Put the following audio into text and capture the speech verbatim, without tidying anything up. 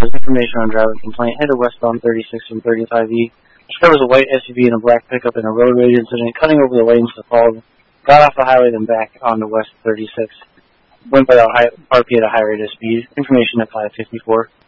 advised information on driver complaint, headed westbound thirty-six from thirty-five E. Discovers a white S U V and a black pickup in a road rage incident, cutting over the lanes to follow. Got off the highway, then back onto West thirty-six. Went by the R P at a high rate of speed. Information at five fifty-four.